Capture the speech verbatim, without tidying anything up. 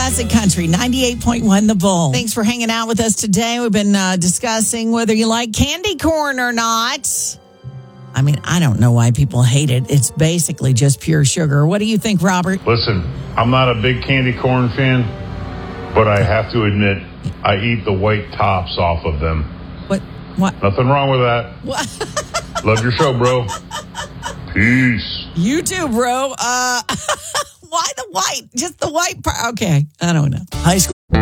Classic Country, ninety-eight point one The Bull. Thanks for hanging out with us today. We've been uh, discussing whether you like candy corn or not. I mean, I don't know why people hate it. It's basically just pure sugar. What do you think, Robert? Listen, I'm not a big candy corn fan, but I have to admit, I eat the white tops off of them. What? What? Nothing wrong with that. What? Love your show, bro. Peace. You too, bro. Uh, why the white? Just the white part? Okay, I don't know. High school.